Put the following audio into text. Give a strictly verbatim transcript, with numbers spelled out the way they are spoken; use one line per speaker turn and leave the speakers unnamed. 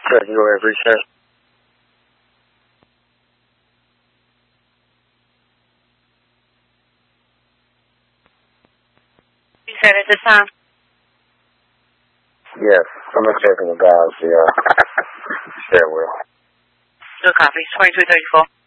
Good, you go ahead, reset.
Reset at this time?
Yes, I'm checking the guys, the uh, stairwell.
Good copy. twenty-two thirty-four.